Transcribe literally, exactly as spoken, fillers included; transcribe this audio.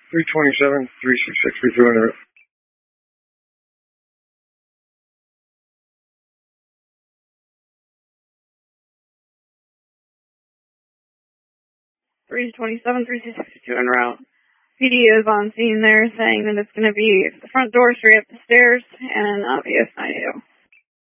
three twenty-seven, three sixty-six, three two hundred. three twenty-seven, three sixty-two en route. P D is on scene there saying that it's going to be the front door straight up the stairs and an obvious nine eighty.